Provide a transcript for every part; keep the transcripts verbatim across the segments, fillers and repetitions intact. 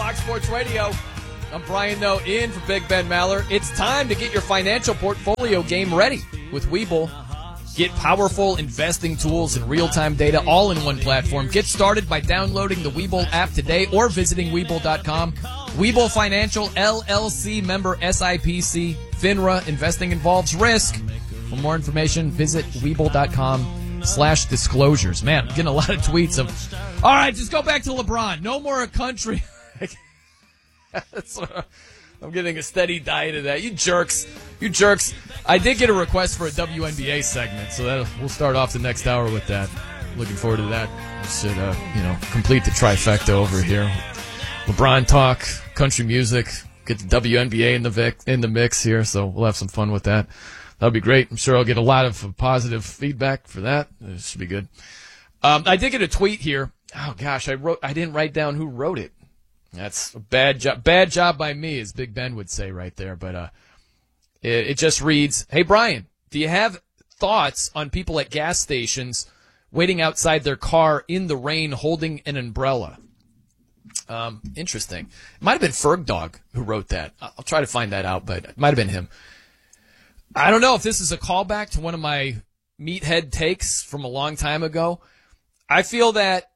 Fox Sports Radio. I'm Brian Noe in for Big Ben Maller. It's time to get your financial portfolio game ready with Webull. Get powerful investing tools and real-time data all in one platform. Get started by downloading the Webull app today or visiting Webull dot com. Webull Financial, L L C, member S I P C. FINRA. Investing involves risk. For more information, visit Webull dot com slash disclosures. Man, I'm getting a lot of tweets of, all right, just go back to LeBron. No more a country. That's what I- I'm getting a steady diet of that. You jerks. You jerks. I did get a request for a W N B A segment, so that we'll start off the next hour with that. Looking forward to that. We should, uh, you know, complete the trifecta over here. LeBron talk, country music, get the W N B A in the vic, in the mix here, so we'll have some fun with that. That'll be great. I'm sure I'll get a lot of positive feedback for that. It should be good. Um, I did get a tweet here. Oh gosh, I wrote. I didn't write down who wrote it. That's a bad job. Bad job by me, as Big Ben would say right there. But uh, it, it just reads, "Hey Brian, do you have thoughts on people at gas stations waiting outside their car in the rain holding an umbrella?" Um, interesting. It might have been Ferg Dog who wrote that. I'll try to find that out, but it might have been him. I don't know if this is a callback to one of my meathead takes from a long time ago. I feel that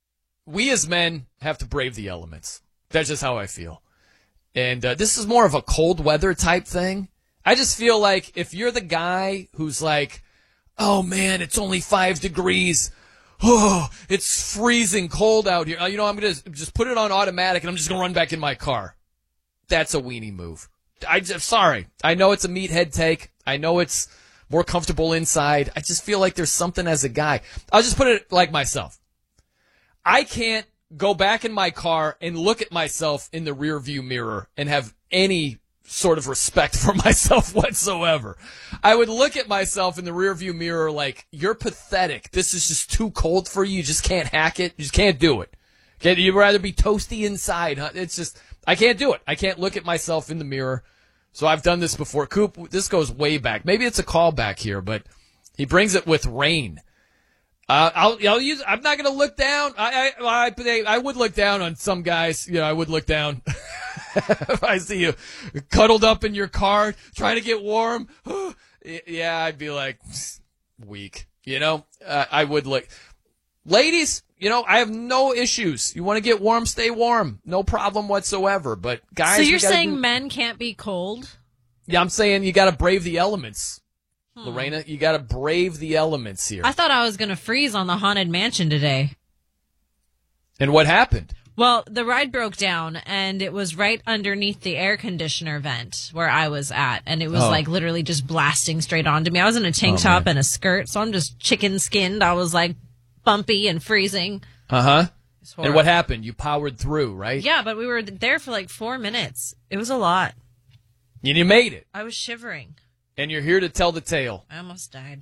we as men have to brave the elements. That's just how I feel. And uh, this is more of a cold weather type thing. I just feel like if you're the guy who's like, oh man, it's only five degrees. Oh, it's freezing cold out here. Uh, you know, I'm going to just put it on automatic and I'm just going to run back in my car. That's a weenie move. I just, sorry. I know it's a meathead take. I know it's more comfortable inside. I just feel like there's something as a guy. I'll just put it like myself. I can't go back in my car and look at myself in the rearview mirror and have any sort of respect for myself whatsoever. I would look at myself in the rearview mirror like, you're pathetic. This is just too cold for you. You just can't hack it. You just can't do it. Okay, you'd rather be toasty inside. Huh? It's just, I can't do it. I can't look at myself in the mirror. So I've done this before. Coop, this goes way back. Maybe it's a callback here, but he brings it with rain. Uh, I'll, I'll use, I'm not going to look down. I, I, I, I would look down on some guys. You know, I would look down. If I see you cuddled up in your car trying to get warm. Yeah, I'd be like, weak. You know, uh, I would look. Ladies, you know, I have no issues. You want to get warm, stay warm. No problem whatsoever. But guys, so you're saying do, men can't be cold? Yeah, I'm saying you got to brave the elements. Hmm. Lorena, you got to brave the elements here. I thought I was going to freeze on the Haunted Mansion today. And what happened? Well, the ride broke down, and it was right underneath the air conditioner vent where I was at, and it was oh. like literally just blasting straight onto me. I was in a tank oh, top man. and a skirt, so I'm just chicken-skinned. I was like bumpy and freezing. Uh-huh. And what happened? You powered through, right? Yeah, but we were there for like four minutes. It was a lot. And you made it. I was shivering. And you're here to tell the tale. I almost died.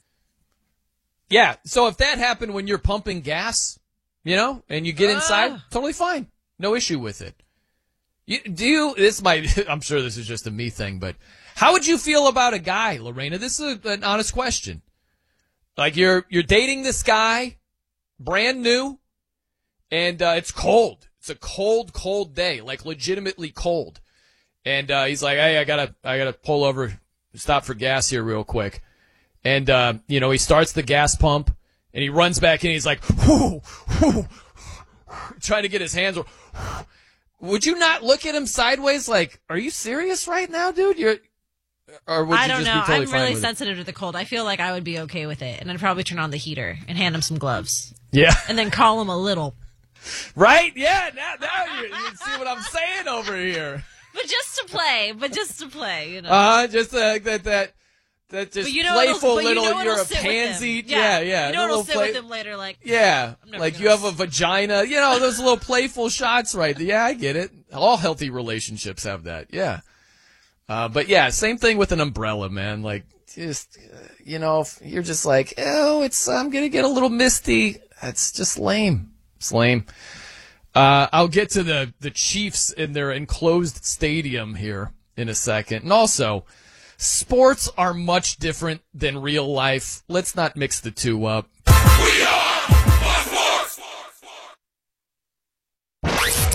Yeah, so if that happened when you're pumping gas, you know, and you get inside, uh. totally fine. No issue with it. You, do you, this might, I'm sure this is just a me thing, but how would you feel about a guy, Lorena? This is a, an honest question. Like you're, you're dating this guy, brand new, and uh, it's cold. It's a cold, cold day, like legitimately cold. And uh, he's like, hey, I gotta, I gotta pull over, stop for gas here real quick. And, uh, you know, he starts the gas pump, and he runs back in, and he's like, whoo, whoo, trying to get his hands. Would you not look at him sideways like, are you serious right now, dude? You're, or would you I don't just know. be totally I'm fine really with sensitive to the cold. I feel like I would be okay with it, and I'd probably turn on the heater and hand him some gloves. Yeah. And then call him a little. Right? Yeah, now, now you, you see what I'm saying over here. But just to play, but just to play, you know. Uh, just uh, that, that, that just you know playful but little, you know you're a sit pansy. Yeah, Yeah, yeah. You know little it'll sit play- with him later, like. Yeah, like gonna... you have a vagina. You know, those little playful shots, right? Yeah, I get it. All healthy relationships have that. Yeah. Uh, but yeah, same thing with an umbrella, man. Like, just, uh, you know, if you're just like, oh, it's, I'm going to get a little misty. That's just lame. It's lame. Uh, I'll get to the, the Chiefs in their enclosed stadium here in a second. And also, sports are much different than real life. Let's not mix the two up. We are Fox Sports!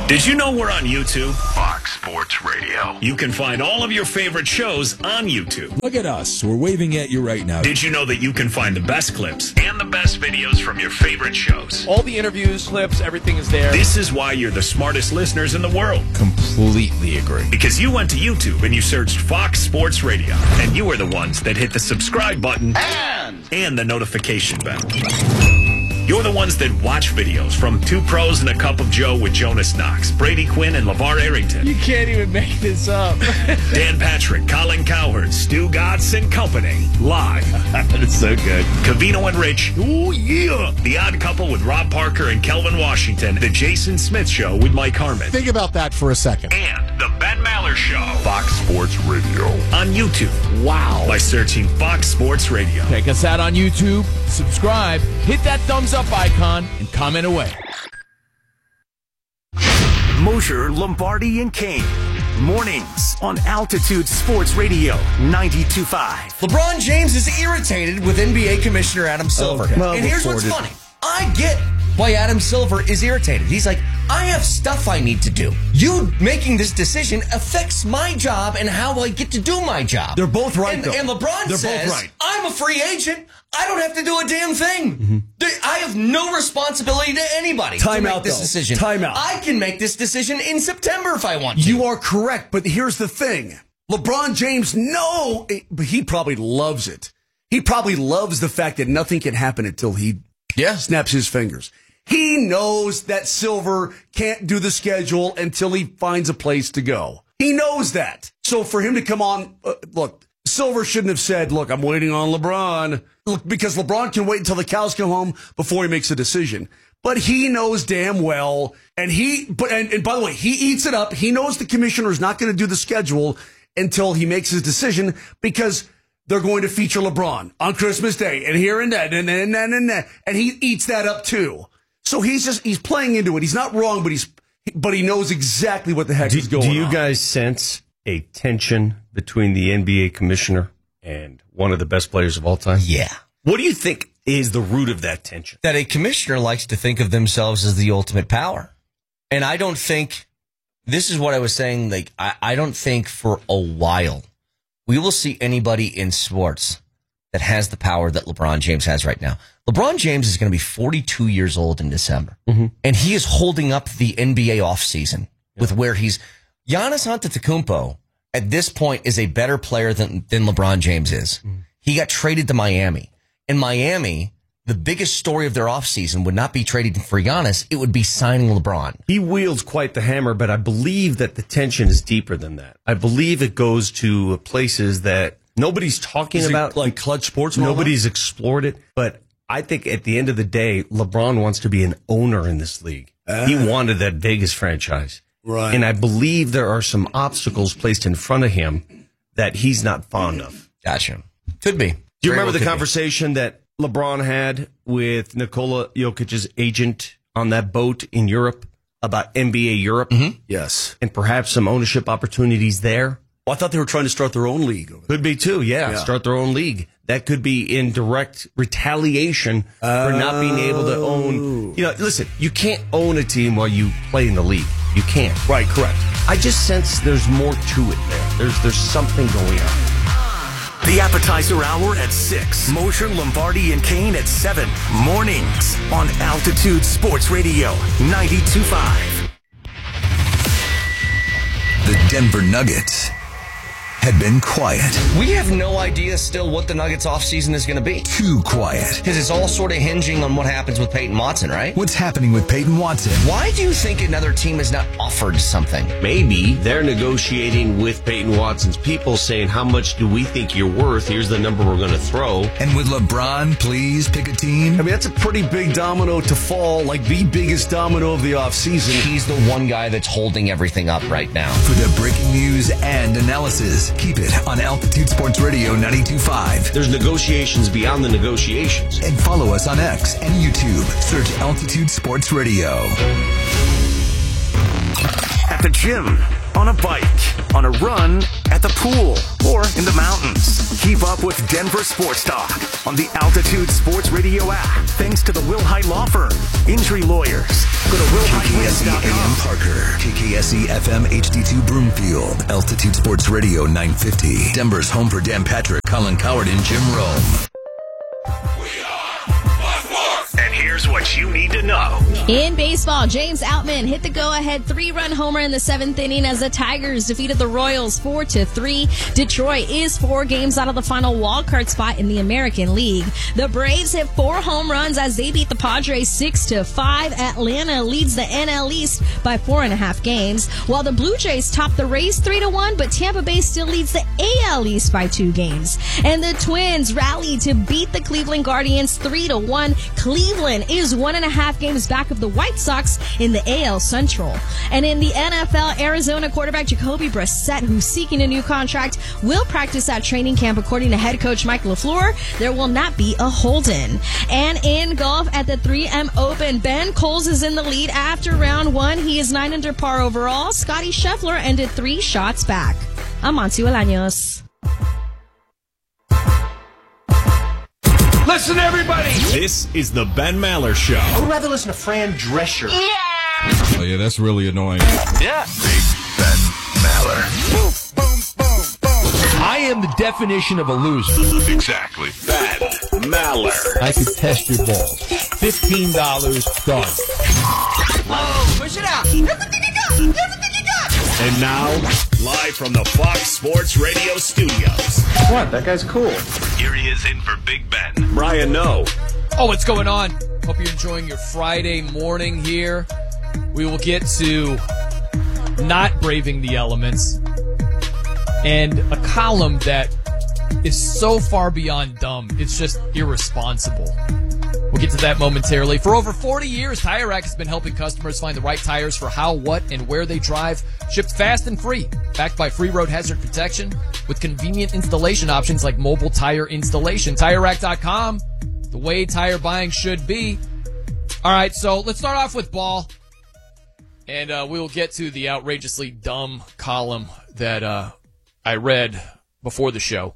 Did you know we're on YouTube? Fox Sports Radio. You can find all of your favorite shows on YouTube. Look at us. We're waving at you right now. Did you know that you can find the best clips and the best videos from your favorite shows? All the interviews, clips, everything is there. This is why you're the smartest listeners in the world. Completely agree. Because you went to YouTube and you searched Fox Sports Radio. And you are the ones that hit the subscribe button And, and the notification bell. You're the ones that watch videos from Two Pros and a Cup of Joe with Jonas Knox, Brady Quinn, and LeVar Arrington. You can't even make this up. Dan Patrick, Colin Cowherd, Stu Gatz and Company. Live. that is so good. Covino and Rich. Oh, yeah. The Odd Couple with Rob Parker and Kelvin Washington. The Jason Smith Show with Mike Harmon. Think about that for a second. And the Ben Maller Show. Fox Sports Radio. On YouTube. Wow. By searching Fox Sports Radio. Check us out on YouTube. Subscribe. Hit that thumbs up icon and comment away. Mosher, Lombardi, and Kane. Mornings on Altitude Sports Radio ninety-two point five. LeBron James is irritated with N B A Commissioner Adam Silver. Okay. Well, and here's what's reported. funny. I get why Adam Silver is irritated. He's like, I have stuff I need to do. You making this decision affects my job and how I get to do my job. They're both right, and, though. and LeBron They're says, both right. I'm a free agent. I don't have to do a damn thing. Mm-hmm. They- I have no responsibility to anybody Time to make out, this though. decision. Time out. I can make this decision in September if I want to. You are correct, but here's the thing. LeBron James, no, but he probably loves it. He probably loves the fact that nothing can happen until he Yeah. snaps his fingers. He knows that Silver can't do the schedule until he finds a place to go. He knows that. So for him to come on, uh, look, Silver shouldn't have said, look, I'm waiting on LeBron. Look, because LeBron can wait until the cows come home before he makes a decision. But he knows damn well, and he, but and, and by the way, he eats it up. He knows the commissioner is not going to do the schedule until he makes his decision because they're going to feature LeBron on Christmas Day and here and that and and and and, and, and he eats that up too. So he's just he's playing into it. He's not wrong, but he's but he knows exactly what the heck Do, is going on. do you on. guys sense a tension between the N B A commissioner and one of the best players of all time? Yeah. What do you think is the root of that tension? That a commissioner likes to think of themselves as the ultimate power. And I don't think, this is what I was saying, like, I, I don't think for a while we will see anybody in sports that has the power that LeBron James has right now. LeBron James is going to be forty-two years old in December. Mm-hmm. And he is holding up the N B A offseason yeah. with where he's, Giannis Antetokounmpo at this point is a better player than, than LeBron James is. Mm. He got traded to Miami. In Miami, the biggest story of their offseason would not be trading for Giannis. It would be signing LeBron. He wields quite the hammer, but I believe that the tension is deeper than that. I believe it goes to places that nobody's talking Is it about. like clutch sports and all Nobody's explored it. But I think at the end of the day, LeBron wants to be an owner in this league. Uh, he wanted that Vegas franchise. Right. And I believe there are some obstacles placed in front of him that he's not fond of. Gotcha. Could be. Do you Very remember well the could conversation be. that LeBron had with Nikola Jokic's agent on that boat in Europe about N B A Europe? Mm-hmm. Yes. And perhaps some ownership opportunities there? Well, I thought they were trying to start their own league. Over there. Could be too, yeah, yeah. Start their own league. That could be in direct retaliation for not being able to own. You know, listen, you can't own a team while you play in the league. You can't. Right, correct. I just sense there's more to it there. There's there's something going on. The appetizer hour at six. Mosher, Lombardi, and Kane at seven. Mornings on Altitude Sports Radio ninety-two point five. The Denver Nuggets had been quiet. We have no idea still what the Nuggets offseason is going to be. Too quiet. Because it's all sort of hinging on what happens with Peyton Watson, right? What's happening with Peyton Watson? Why do you think another team has not offered something? Maybe they're negotiating with Peyton Watson's people saying, how much do we think you're worth? Here's the number we're going to throw. And would LeBron please pick a team? I mean, that's a pretty big domino to fall, like the biggest domino of the offseason. He's the one guy that's holding everything up right now. For the breaking news and analysis, keep it on Altitude Sports Radio ninety-two point five. There's negotiations beyond the negotiations. And follow us on X and YouTube. Search Altitude Sports Radio. At the gym, on a bike, on a run, at the pool, or in the mountains. Keep up with Denver Sports Talk on the Altitude Sports Radio app. Thanks to the Wilhite Law Firm. Injury lawyers. Go to will hite lawyers dot com. K K S E A M Parker. K K S E F M H D two Broomfield. Altitude Sports Radio nine fifty. Denver's home for Dan Patrick, Colin Coward, and Jim Rome. And here's what you need to know. In baseball, James Outman hit the go-ahead three-run homer in the seventh inning as the Tigers defeated the Royals four to three. Detroit is four games out of the final wildcard spot in the American League. The Braves hit four home runs as they beat the Padres six to five. Atlanta leads the N L East by four and a half games, while the Blue Jays top the Rays three to one, but Tampa Bay still leads the A L East by two games. And the Twins rally to beat the Cleveland Guardians three to one. Cleveland is one and a half games back of the White Sox in the A L Central. And in the N F L, Arizona quarterback Jacoby Brissett, who's seeking a new contract, will practice at training camp. According to head coach Mike LaFleur, there will not be a hold-in. And in golf at the three M Open, Ben Coles is in the lead after round one. He is nine under par overall. Scotty Scheffler ended three shots back. I'm Monty Olaños. Listen, everybody. This is the Ben Maller Show. I would rather listen to Fran Drescher. Yeah! Oh, yeah, that's really annoying. Yeah. Big Ben Maller. Boom, boom, boom, boom. I am the definition of a loser. Exactly. Ben Maller. I could test your balls. fifteen dollars, done. Oh, push it out. Everything you got. Everything you got. And now, live from the Fox Sports Radio studios. What? That guy's cool. Here he is in for Big Ben. Brian Noe. Oh, what's going on? Hope you're enjoying your Friday morning here. We will get to not braving the elements and a column that is so far beyond dumb. It's just irresponsible. We'll get to that momentarily. For over forty years, Tire Rack has been helping customers find the right tires for how, what, and where they drive. Shipped fast and free. Backed by free road hazard protection with convenient installation options like mobile tire installation. Tire Rack dot com, the way tire buying should be. All right, so let's start off with ball. And uh, we will get to the outrageously dumb column that uh, I read before the show.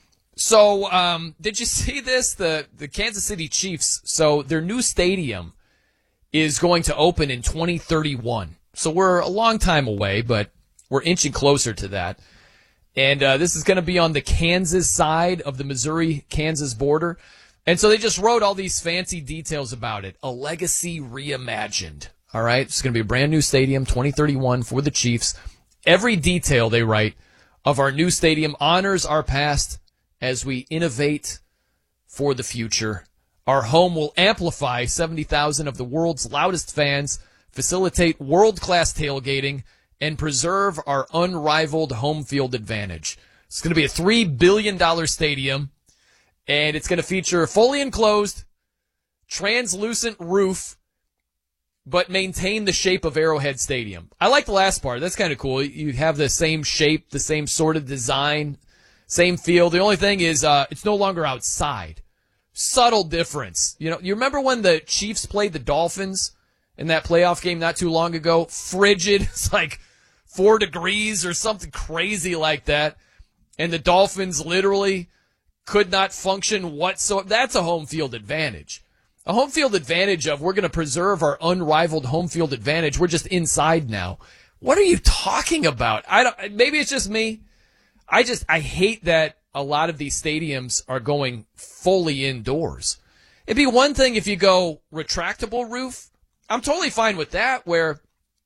So, um, did you see this? The, the Kansas City Chiefs, so their new stadium is going to open in twenty thirty-one. So we're a long time away, but we're inching closer to that. And uh, this is going to be on the Kansas side of the Missouri-Kansas border. And so they just wrote all these fancy details about it. A legacy reimagined. All right? It's going to be a brand new stadium, twenty thirty-one, for the Chiefs. Every detail, they write, of our new stadium honors our past as we innovate for the future. Our home will amplify seventy thousand of the world's loudest fans, facilitate world-class tailgating, and preserve our unrivaled home field advantage. It's going to be a three billion dollars stadium, and it's going to feature fully enclosed, translucent roof, but maintain the shape of Arrowhead Stadium. I like the last part. That's kind of cool. You have the same shape, the same sort of design, same feel. The only thing is uh, it's no longer outside. Subtle difference. You know, you remember when the Chiefs played the Dolphins in that playoff game not too long ago? Frigid. It's like four degrees or something crazy like that. And the Dolphins literally could not function whatsoever. That's a home field advantage. A home field advantage of we're going to preserve our unrivaled home field advantage. We're just inside now. What are you talking about? I don't, maybe it's just me. I just, I hate that a lot of these stadiums are going fully indoors. It'd be one thing if you go retractable roof. I'm totally fine with that, where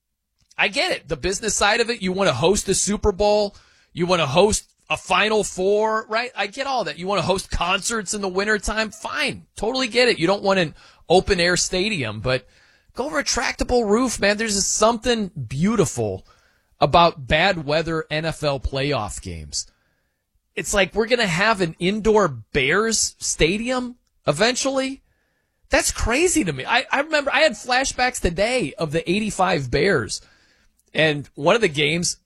I get it. The business side of it, you want to host a Super Bowl. You want to host a Final Four, right? I get all that. You want to host concerts in the wintertime? Fine. Totally get it. You don't want an open air stadium, but go retractable roof, man. There's just something beautiful about bad weather N F L playoff games. It's like we're going to have an indoor Bears stadium eventually. That's crazy to me. I, I remember I had flashbacks today of the eighty-five Bears. And one of the games,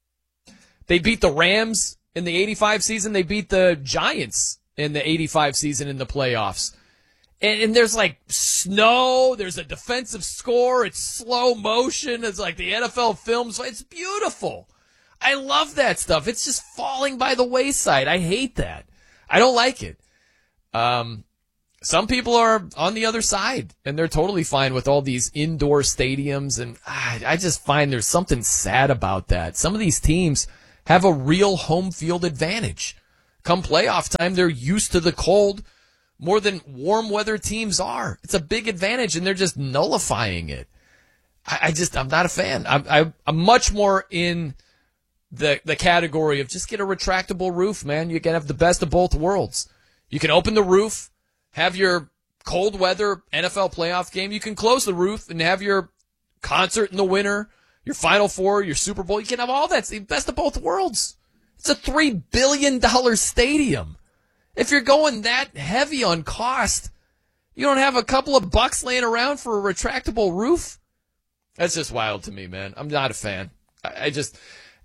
they beat the Rams in the eighty-five season. They beat the Giants in the eighty-five season in the playoffs. And, and there's like snow. There's a defensive score. It's slow motion. It's like the N F L films. It's beautiful. I love that stuff. It's just falling by the wayside. I hate that. I don't like it. Um, some people are on the other side, and they're totally fine with all these indoor stadiums, and ah, I just find there's something sad about that. Some of these teams have a real home field advantage. Come playoff time, they're used to the cold more than warm weather teams are. It's a big advantage, and they're just nullifying it. I, I just, I'm not a fan. I'm, I, I'm much more in the the category of just get a retractable roof, man. You can have the best of both worlds. You can open the roof, have your cold weather N F L playoff game. You can close the roof and have your concert in the winter, your Final Four, your Super Bowl. You can have all that. It's the best of both worlds. It's a three billion dollars stadium. If you're going that heavy on cost, you don't have a couple of bucks laying around for a retractable roof? That's just wild to me, man. I'm not a fan. I, I just,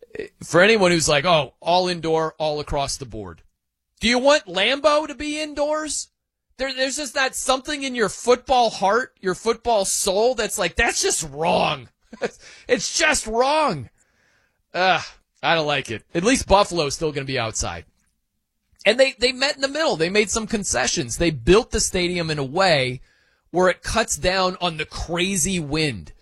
for anyone who's like, oh, all indoor, all across the board. Do you want Lambeau to be indoors? There, there's just not something in your football heart, your football soul that's like, that's just wrong. It's just wrong. Ugh, I don't like it. At least Buffalo's still going to be outside. And they, they met in the middle. They made some concessions. They built the stadium in a way where it cuts down on the crazy wind.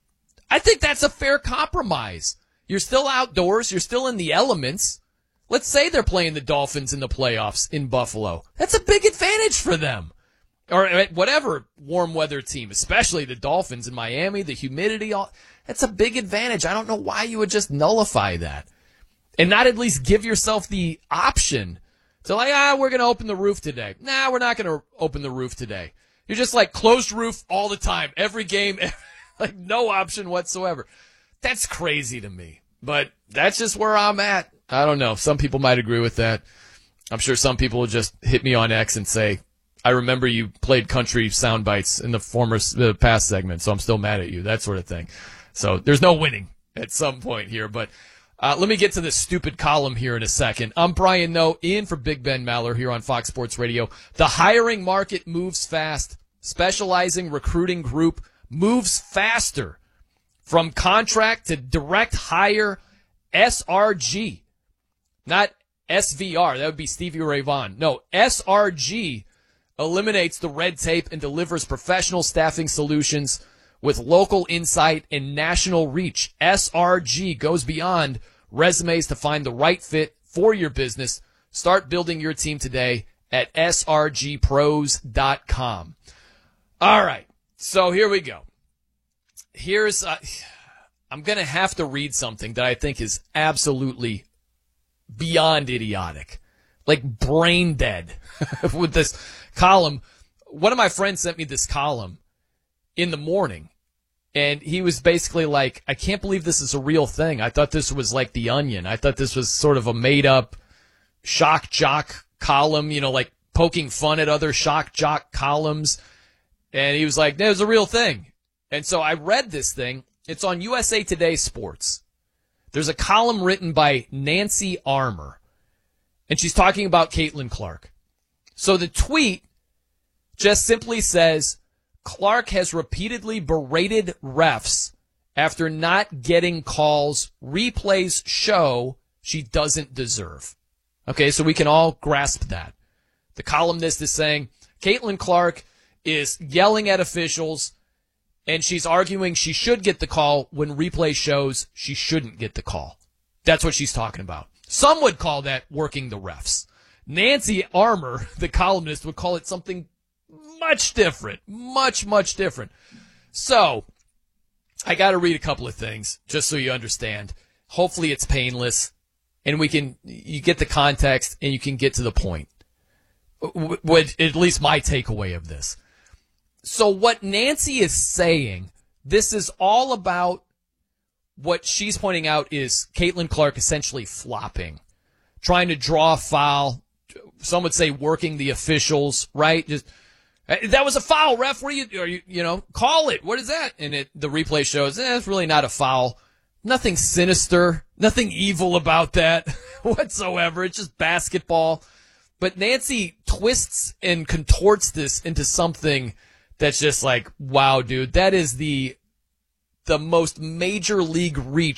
I think that's a fair compromise. You're still outdoors. You're still in the elements. Let's say they're playing the Dolphins in the playoffs in Buffalo. That's a big advantage for them. Or whatever warm weather team, especially the Dolphins in Miami, the humidity, all that's a big advantage. I don't know why you would just nullify that and not at least give yourself the option to like, ah, we're going to open the roof today. Nah, we're not going to open the roof today. You're just like closed roof all the time, every game, like no option whatsoever. That's crazy to me, but that's just where I'm at. I don't know. Some people might agree with that. I'm sure some people will just hit me on X and say, I remember you played country sound bites in the former the past segment, so I'm still mad at you, that sort of thing. So there's no winning at some point here. But uh, let me get to this stupid column here in a second. I'm Brian Noe, in for Big Ben Maller here on Fox Sports Radio. The hiring market moves fast. Specializing recruiting group moves faster. From contract to direct hire, S R G. Not S V R. That would be Stevie Ray Vaughan. No, S R G eliminates the red tape and delivers professional staffing solutions with local insight and national reach. S R G goes beyond resumes to find the right fit for your business. Start building your team today at S R G pros dot com. All right, so here we go. Here's, uh, I'm going to have to read something that I think is absolutely beyond idiotic, like brain dead with this column. One of my friends sent me this column in the morning, and he was basically like, I can't believe this is a real thing. I thought this was like The Onion. I thought this was sort of a made-up shock jock column, you know, like poking fun at other shock jock columns. And he was like, no, it was a real thing. And so I read this thing. It's on U S A Today Sports. There's a column written by Nancy Armour, and she's talking about Caitlin Clark. So the tweet just simply says, Clark has repeatedly berated refs after not getting calls replays show she doesn't deserve. Okay, so we can all grasp that. The columnist is saying Caitlin Clark is yelling at officials, and she's arguing she should get the call when replay shows she shouldn't get the call. That's what she's talking about. Some would call that working the refs. Nancy Armour, the columnist, would call it something much different. Much, much different. So, I got to read a couple of things just so you understand. Hopefully it's painless, and we can, you get the context, and you can get to the point. What, at least my takeaway of this. So what Nancy is saying, this is all about what she's pointing out is Caitlin Clark essentially flopping, trying to draw a foul. Some would say working the officials, right? Just, that was a foul, ref. What are you, are you, you know, call it. What is that? And it, the replay shows, eh, it's really not a foul. Nothing sinister, nothing evil about that whatsoever. It's just basketball. But Nancy twists and contorts this into something that's just like, wow, dude, that is the the most major league reach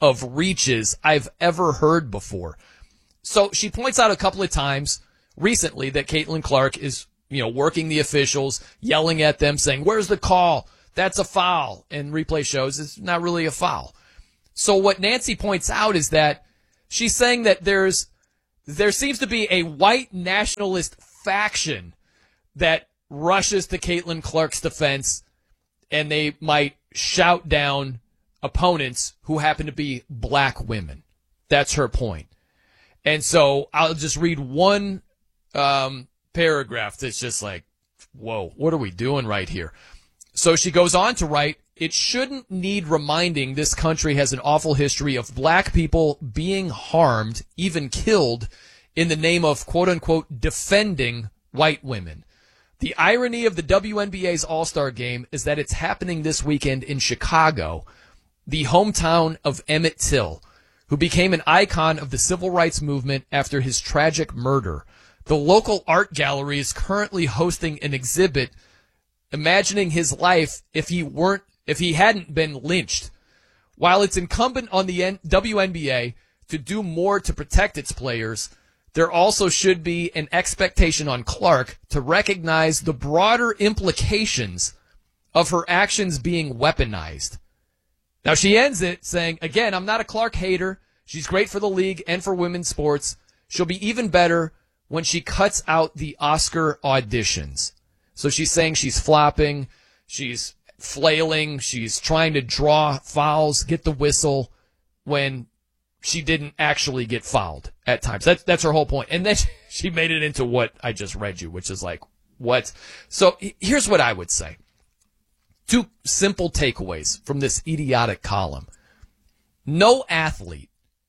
of reaches I've ever heard before. So she points out a couple of times recently that Caitlin Clark is, you know, working the officials, yelling at them, saying, where's the call? That's a foul. And replay shows it's not really a foul. So what Nancy points out is that she's saying that there's, there seems to be a white nationalist faction that rushes to Caitlin Clark's defense, and they might shout down opponents who happen to be black women. That's her point. And so I'll just read one um, paragraph that's just like, whoa, what are we doing right here? So she goes on to write, it shouldn't need reminding this country has an awful history of black people being harmed, even killed, in the name of quote-unquote defending white women. The irony of the W N B A's All-Star Game is that it's happening this weekend in Chicago, the hometown of Emmett Till, who became an icon of the civil rights movement after his tragic murder. The local art gallery is currently hosting an exhibit imagining his life if he weren't, if he hadn't been lynched. While it's incumbent on the W N B A to do more to protect its players, there also should be an expectation on Clark to recognize the broader implications of her actions being weaponized. Now, she ends it saying, again, I'm not a Clark hater. She's great for the league and for women's sports. She'll be even better when she cuts out the Oscar auditions. So she's saying she's flopping, she's flailing, she's trying to draw fouls, get the whistle when she didn't actually get fouled at times. That's, that's her whole point. And then she made it into what I just read you, which is like, what? So here's what I would say. Two simple takeaways from this idiotic column. No athlete,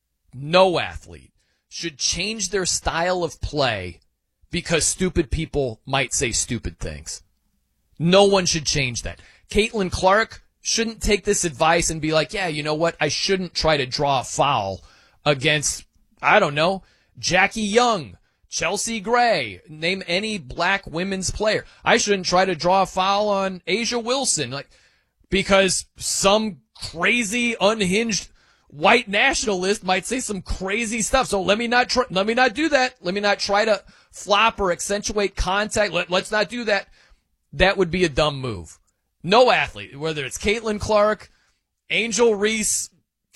no athlete should change their style of play because stupid people might say stupid things. No one should change that. Caitlin Clark shouldn't take this advice and be like, yeah, you know what? I shouldn't try to draw a foul against, I don't know, Jackie Young, Chelsea Gray, name any black women's player. I shouldn't try to draw a foul on Asia Wilson, like, because some crazy, unhinged white nationalist might say some crazy stuff. So let me not try, let me not do that. Let me not try to flop or accentuate contact. Let, let's not do that. That would be a dumb move. No athlete, whether it's Caitlin Clark, Angel Reese,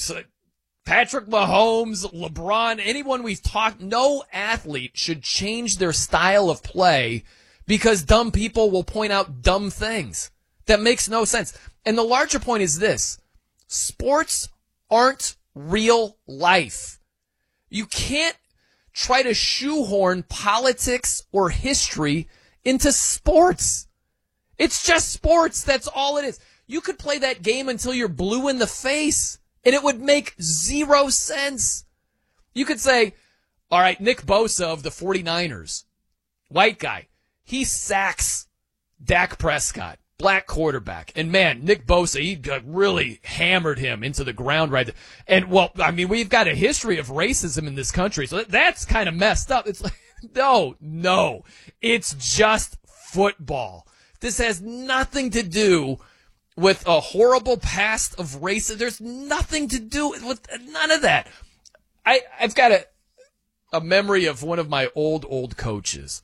Patrick Mahomes, LeBron, anyone we've talked, no athlete should change their style of play because dumb people will point out dumb things. That makes no sense. And the larger point is this. Sports aren't real life. You can't try to shoehorn politics or history into sports. It's just sports. That's all it is. You could play that game until you're blue in the face, and it would make zero sense. You could say, all right, Nick Bosa of the 49ers, white guy, he sacks Dak Prescott, black quarterback. And, man, Nick Bosa, he really hammered him into the ground right there. And, well, I mean, we've got a history of racism in this country, so that's kind of messed up. It's like, no, no, it's just football. This has nothing to do with a horrible past of racism. There's nothing to do with none of that. I, I've got a, a memory of one of my old, old coaches.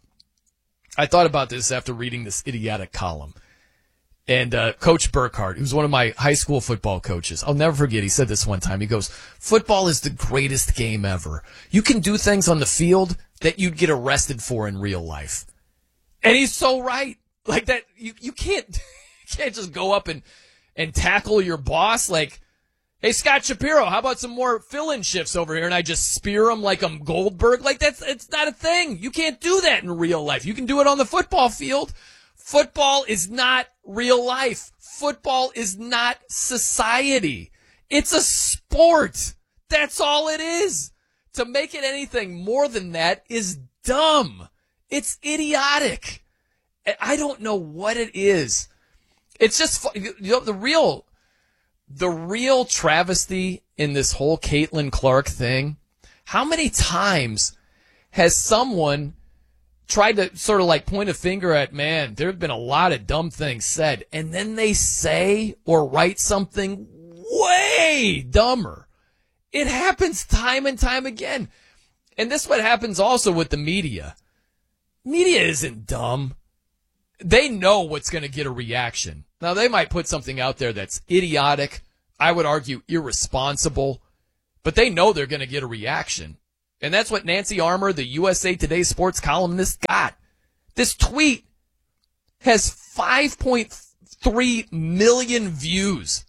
I thought about this after reading this idiotic column. And uh, Coach Burkhardt, who's one of my high school football coaches, I'll never forget, he said this one time. He goes, football is the greatest game ever. You can do things on the field that you'd get arrested for in real life. And he's so right. Like that, you, you can't, you can't just go up and, and tackle your boss like, hey, Scott Shapiro, how about some more fill-in shifts over here? And I just spear him like I'm Goldberg. Like that's, it's not a thing. You can't do that in real life. You can do it on the football field. Football is not real life. Football is not society. It's a sport. That's all it is. To make it anything more than that is dumb. It's idiotic. I don't know what it is. It's just, you know, the real, the real travesty in this whole Caitlin Clark thing. How many times has someone tried to sort of like point a finger at, man, there have been a lot of dumb things said, and then they say or write something way dumber. It happens time and time again. And this is what happens also with the media. Media isn't dumb. They know what's going to get a reaction. Now, they might put something out there that's idiotic, I would argue irresponsible, but they know they're going to get a reaction. And that's what Nancy Armour, the U S A Today sports columnist, got. This tweet has five point three million views.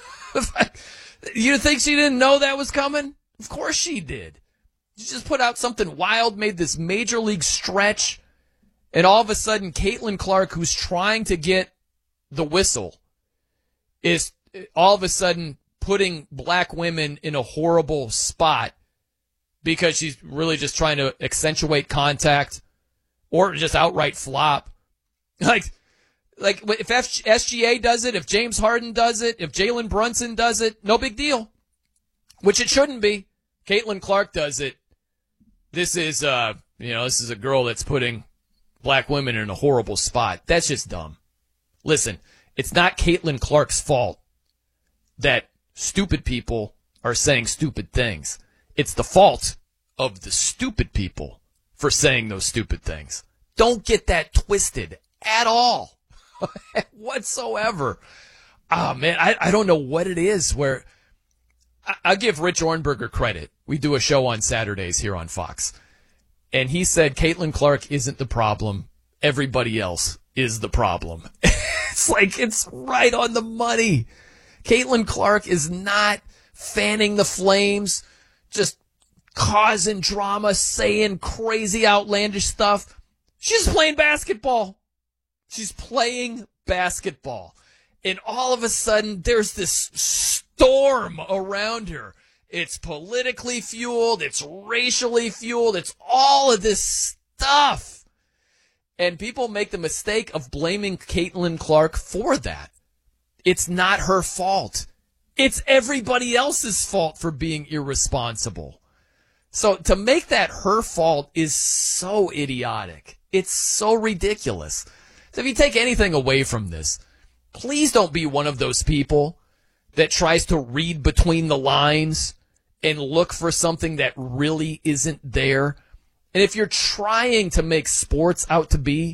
You think she didn't know that was coming? Of course she did. She just put out something wild, made this major league stretch, and all of a sudden, Caitlin Clark, who's trying to get the whistle, is all of a sudden putting black women in a horrible spot because she's really just trying to accentuate contact or just outright flop. Like, like if F- S G A does it, if James Harden does it, if Jalen Brunson does it, no big deal. Which it shouldn't be. Caitlin Clark does it. This is, uh, you know, this is a girl that's putting black women in a horrible spot. That's just dumb. Listen, it's not Caitlin Clark's fault that stupid people are saying stupid things. It's the fault of the stupid people for saying those stupid things. Don't get that twisted at all. Whatsoever. Oh, man, I, I don't know what it is where I, I'll give Rich Ornberger credit. We do a show on Saturdays here on Fox. And he said Caitlin Clark isn't the problem. Everybody else is the problem. It's like it's right on the money. Caitlin Clark is not fanning the flames, just causing drama, saying crazy, outlandish stuff. She's playing basketball. She's playing basketball. And all of a sudden, there's this storm around her. It's politically fueled. It's racially fueled. It's all of this stuff. And people make the mistake of blaming Caitlin Clark for that. It's not her fault. It's everybody else's fault for being irresponsible. So to make that her fault is so idiotic. It's so ridiculous. So if you take anything away from this, please don't be one of those people that tries to read between the lines and look for something that really isn't there. And if you're trying to make sports out to be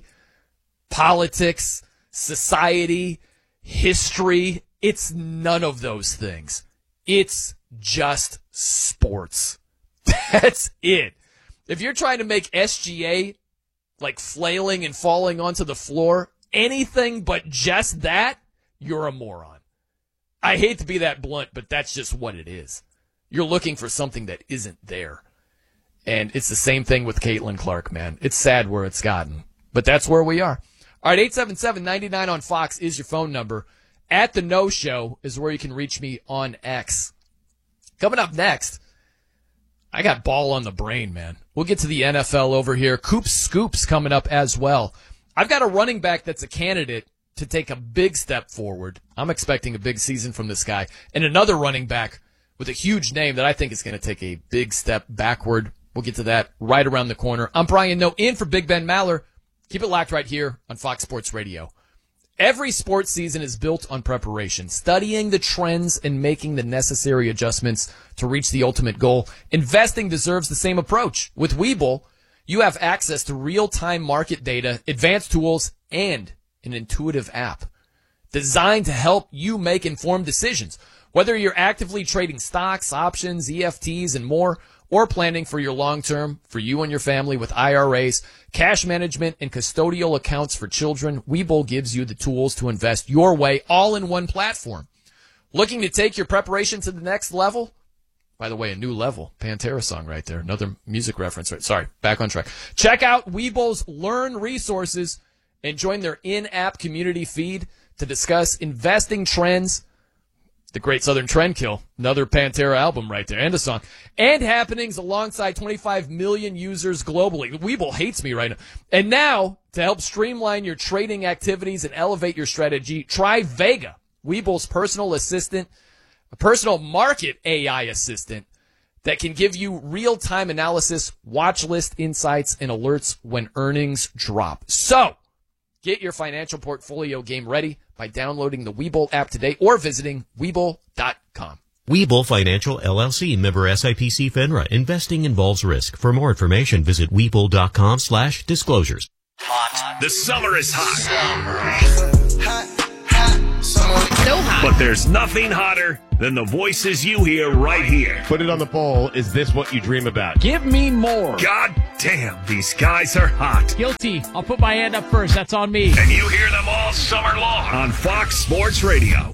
politics, society, history, it's none of those things. It's just sports. That's it. If you're trying to make S G A like flailing and falling onto the floor anything but just that, you're a moron. I hate to be that blunt, but that's just what it is. You're looking for something that isn't there. And it's the same thing with Caitlin Clark, man. It's sad where it's gotten. But that's where we are. All right, eight seven seven, nine nine on Fox is your phone number. At the No Show is where you can reach me on X. Coming up next, I got ball on the brain, man. We'll get to the N F L over here. Coop Scoops coming up as well. I've got a running back that's a candidate to take a big step forward. I'm expecting a big season from this guy. And another running back with a huge name that I think is going to take a big step backward. We'll get to that right around the corner. I'm Brian Noe in for Big Ben Maller. Keep it locked right here on Fox Sports Radio. Every sports season is built on preparation, studying the trends and making the necessary adjustments to reach the ultimate goal. Investing deserves the same approach. With Webull, you have access to real-time market data, advanced tools, and an intuitive app designed to help you make informed decisions. Whether you're actively trading stocks, options, E F Ts, and more, or planning for your long-term, for you and your family with I R As, cash management, and custodial accounts for children, Webull gives you the tools to invest your way all in one platform. Looking to take your preparation to the next level? By the way, a new level. Pantera song right there. Another music reference. Right. Sorry, back on track. Check out Webull's Learn resources and join their in-app community feed to discuss investing trends. The Great Southern Trendkill, another Pantera album right there, and a song, and happenings alongside twenty-five million users globally. Webull hates me right now. And now, to help streamline your trading activities and elevate your strategy, try Vega, Webull's personal assistant, a personal market A I assistant that can give you real-time analysis, watch list insights, and alerts when earnings drop. So, get your financial portfolio game ready by downloading the Webull app today or visiting Webull dot com. Webull Financial, L L C, member S I P C FINRA. Investing involves risk. For more information, visit Webull.com slash disclosures. Hot. The summer is hot. Hot, hot, So hot. But there's nothing hotter than the voices you hear right here. Put it on the poll. Is this what you dream about? Give me more. God damn, these guys are hot. Guilty. I'll put my hand up first. That's on me. And you hear them all summer long on Fox Sports Radio.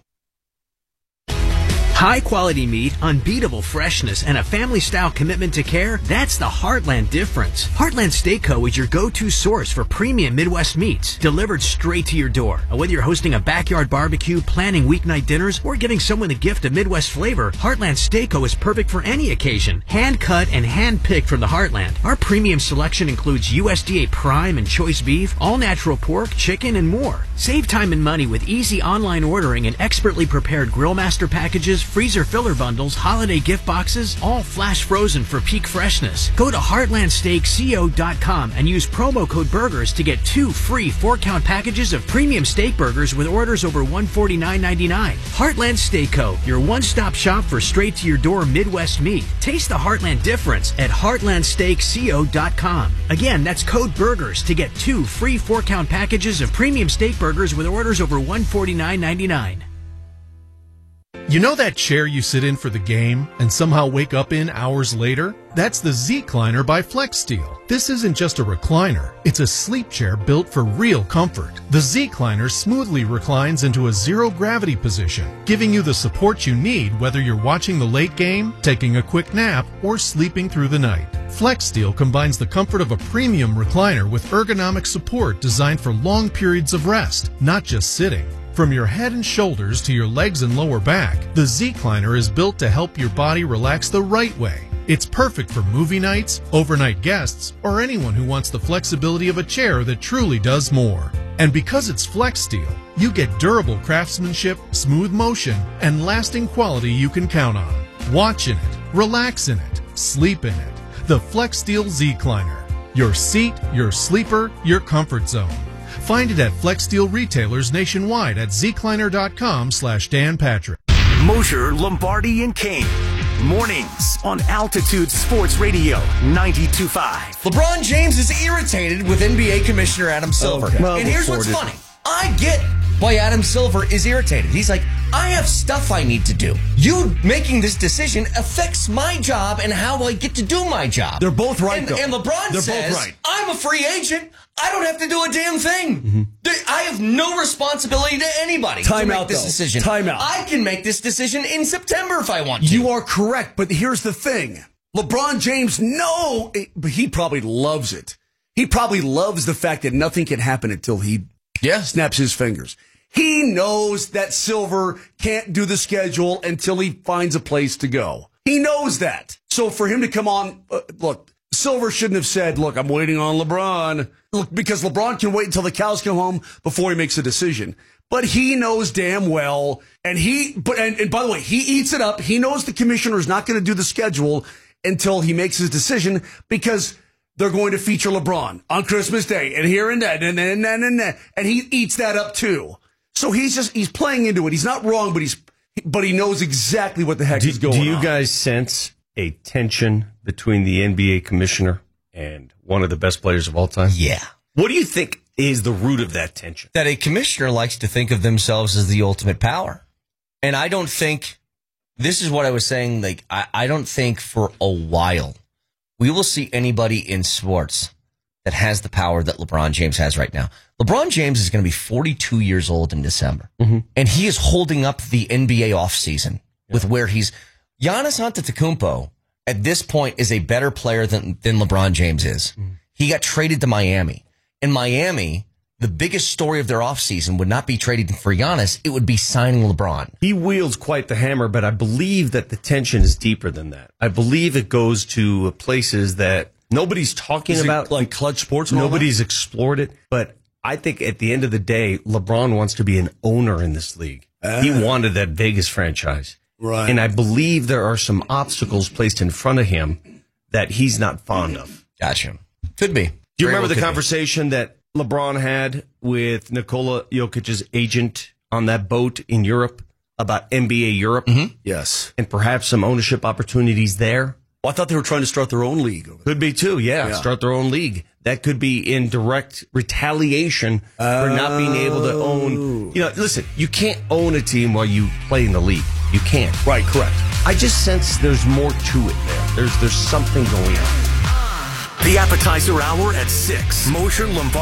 High-quality meat, unbeatable freshness, and a family-style commitment to care, that's the Heartland difference. Heartland Steak Co. is your go-to source for premium Midwest meats, delivered straight to your door. And whether you're hosting a backyard barbecue, planning weeknight dinners, or giving someone a gift of Midwest flavor, Heartland Steak Co. is perfect for any occasion. Hand-cut and hand-picked from the Heartland. Our premium selection includes U S D A prime and choice beef, all-natural pork, chicken, and more. Save time and money with easy online ordering and expertly prepared Grillmaster packages, freezer filler bundles, holiday gift boxes, all flash frozen for peak freshness. Go to heartland steak co dot com and use promo code BURGERS to get two free four-count packages of premium steak burgers with orders over one hundred forty-nine ninety-nine. Heartland Steak Co., your one-stop shop for straight-to-your-door Midwest meat. Taste the Heartland difference at heartland steak co dot com. Again, that's code BURGERS to get two free four-count packages of premium steak burgers with orders over one hundred forty-nine ninety-nine. You know that chair you sit in for the game and somehow wake up in hours later? That's the Z-Cliner by FlexSteel. This isn't just a recliner. It's a sleep chair built for real comfort. The Z-Cliner smoothly reclines into a zero-gravity position, giving you the support you need whether you're watching the late game, taking a quick nap, or sleeping through the night. FlexSteel combines the comfort of a premium recliner with ergonomic support designed for long periods of rest, not just sitting. From your head and shoulders to your legs and lower back, the Z-Cliner is built to help your body relax the right way. It's perfect for movie nights, overnight guests, or anyone who wants the flexibility of a chair that truly does more. And because it's FlexSteel, you get durable craftsmanship, smooth motion, and lasting quality you can count on. Watch in it, relax in it, sleep in it. The FlexSteel Z-Cliner. Your seat, your sleeper, your comfort zone. Find it at FlexSteel retailers nationwide at zcliner.com slash Dan Patrick. Mosher, Lombardi, and Kane. Mornings on Altitude Sports Radio ninety-two point five. LeBron James is irritated with N B A Commissioner Adam Silver. Okay. Well, and here's what's it. funny. I get why Adam Silver is irritated. He's like, I have stuff I need to do. You making this decision affects my job and how I get to do my job. They're both right, and, though. and LeBron They're says, both right. I'm a free agent. I don't have to do a damn thing. Mm-hmm. I have no responsibility to anybody Time to make out, this though. decision. Time out. I can make this decision in September if I want to. You are correct, but here's the thing. LeBron James, no, but he probably loves it. He probably loves the fact that nothing can happen until he yeah. snaps his fingers. He knows that Silver can't do the schedule until he finds a place to go. He knows that. So for him to come on, uh, look, Silver shouldn't have said, look, I'm waiting on LeBron. Look, because LeBron can wait until the cows come home before he makes a decision. But he knows damn well, and he, but and, and by the way, he eats it up. He knows the commissioner is not going to do the schedule until he makes his decision because they're going to feature LeBron on Christmas Day and here and that and then and, and, and, and, and he eats that up too. So he's just, he's playing into it. He's not wrong, but he's, but he knows exactly what the heck do, is going on. Do you guys sense a tension between the N B A commissioner and one of the best players of all time? Yeah. What do you think is the root of that tension? That a commissioner likes to think of themselves as the ultimate power. And I don't think, this is what I was saying, like, I, I don't think for a while we will see anybody in sports that has the power that LeBron James has right now. LeBron James is going to be forty-two years old in December. Mm-hmm. And he is holding up the N B A offseason yeah. with where he's, Giannis Antetokounmpo at this point is a better player than, than LeBron James is. Mm-hmm. He got traded to Miami. In Miami, the biggest story of their offseason would not be trading for Giannis. It would be signing LeBron. He wields quite the hammer, but I believe that the tension is deeper than that. I believe it goes to places that nobody's talking is about. It like Clutch Sports and Nobody's explored it. But I think at the end of the day, LeBron wants to be an owner in this league. Uh, he wanted that Vegas franchise. Right. And I believe there are some obstacles placed in front of him that he's not fond of. Gotcha. Could be. Do you Very remember well the conversation be. that LeBron had with Nikola Jokic's agent on that boat in Europe about N B A Europe. Yes. And perhaps some ownership opportunities there. Well, I thought they were trying to start their own league. Over there. Could be too, yeah, Yeah. Start their own league. That could be in direct retaliation for not being able to own. You know, listen, you can't own a team while you play in the league. You can't. Right, correct. I just sense there's more to it there. There's there's something going on. The appetizer hour at six. Mosher Lombard.